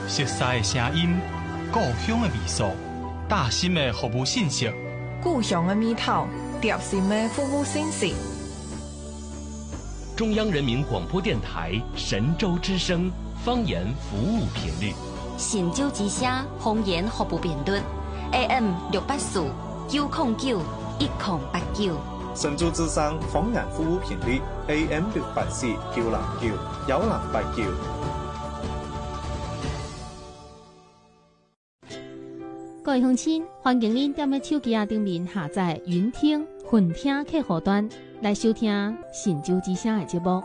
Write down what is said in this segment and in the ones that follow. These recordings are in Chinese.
熟悉的声音，故乡的味素，大心的服务信息， 故乡的味道，贴心的服务信息。 中央人民广播电台神州之声方言服务频率， 神州之声方言服务频率 AM 684 909 1089。 神州之声方言服务频率 AM 684 909 1089。 各位乡亲，欢迎您踮在手机顶面下载云听、混听客户端来收听神州之声的节目。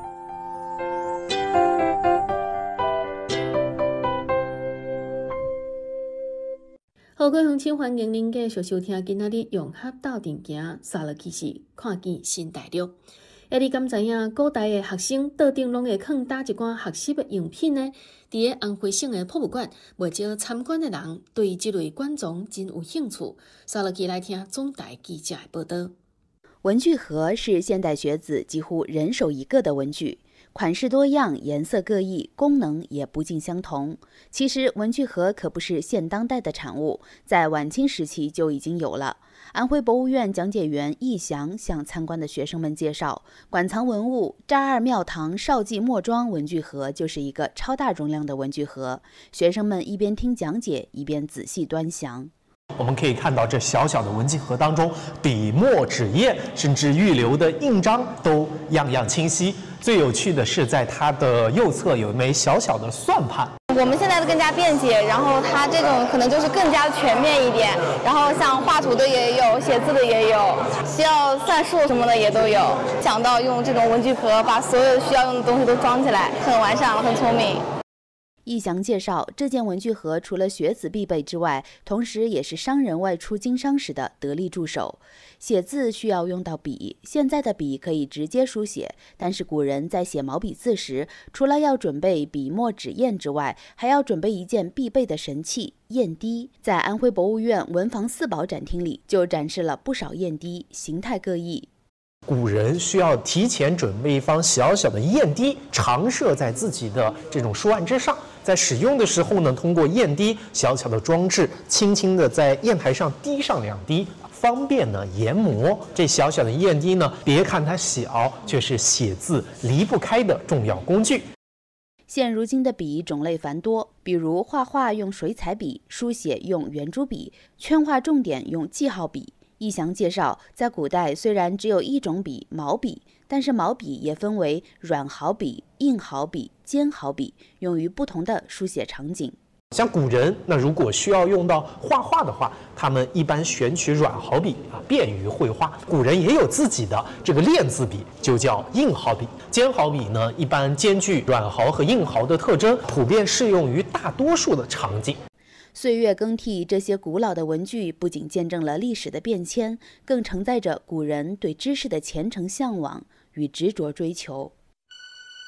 好，各位乡亲，欢迎您继续收听今仔日融合斗阵行杀了其实看见新大陆。你敢知影古代的学生桌顶拢会放搭一寡学习的用品呢？伫个安徽省的博物馆，不少参观的人对这类馆藏真有兴趣。杀了起来听总台记者的报道。 文具盒是现代学子几乎人手一个的文具。款式多样，颜色各异，功能也不尽相同。其实文具盒可不是现当代的产物，在晚清时期就已经有了。安徽博物院讲解员易翔向参观的学生们介绍，馆藏文物扎二庙堂少记墨庄文具盒就是一个超大容量的文具盒。学生们一边听讲解，一边仔细端详。 我们可以看到，这小小的文具盒当中，笔墨纸砚，甚至预留的印章都样样清晰。最有趣的是，在它的右侧有一枚小小的算盘。 我们现在的更加便捷，然后它这种可能就是更加全面一点。然后像画图的也有，写字的也有，需要算数什么的也都有。想到用这种文具盒把所有需要用的东西都装起来，很完善，很聪明。 易翔介绍，这件文具盒除了学子必备之外，同时也是商人外出经商时的得力助手。写字需要用到笔，现在的笔可以直接书写，但是古人在写毛笔字时，除了要准备笔墨纸砚之外，还要准备一件必备的神器——砚滴。在安徽博物院文房四宝展厅里，就展示了不少砚滴，形态各异。 古人需要提前准备一方小小的砚滴，常设在自己的这种书案之上。在使用的时候呢，通过砚滴小巧的装置，轻轻的在砚台上滴上2滴，方便呢研磨。这小小的砚滴呢，别看它小，却是写字离不开的重要工具。 现如今的笔种类繁多，比如画画用水彩笔，书写用圆珠笔，圈画重点用记号笔。易翔介绍，在古代虽然只有一种笔毛笔，但是毛笔也分为软毫笔、硬毫笔、尖毫笔，用于不同的书写场景。 像古人，那如果需要用到画画的话，他们一般选取软毫笔便于绘画。古人也有自己的这个练字笔，就叫硬毫笔。尖毫笔呢，一般兼具软毫和硬毫的特征，普遍适用于大多数的场景。 岁月更替，这些古老的文具不仅见证了历史的变迁，更承载着古人对知识的虔诚向往与执着追求。